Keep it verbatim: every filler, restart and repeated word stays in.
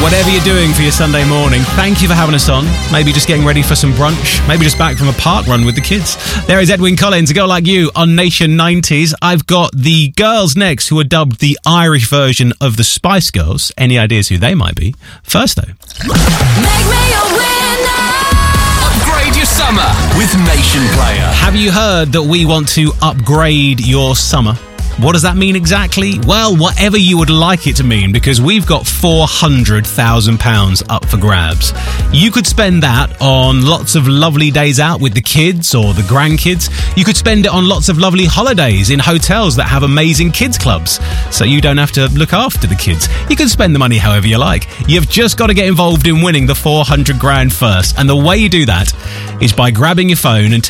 Whatever you're doing for your Sunday morning, thank you for having us on. Maybe just getting ready for some brunch. Maybe just back from a park run with the kids. There is Edwyn Collins, A Girl Like You on Nation nineties. I've got the girls next who are dubbed the Irish version of the Spice Girls. Any ideas who they might be? First, though. Make me a winner. Upgrade your summer with Nation Player. Have you heard that we want to upgrade your summer? What does that mean exactly? Well, whatever you would like it to mean, because we've got four hundred thousand pounds up for grabs. You could spend that on lots of lovely days out with the kids or the grandkids. You could spend it on lots of lovely holidays in hotels that have amazing kids clubs, so you don't have to look after the kids. You can spend the money however you like. You've just got to get involved in winning the four hundred grand first. And the way you do that is by grabbing your phone and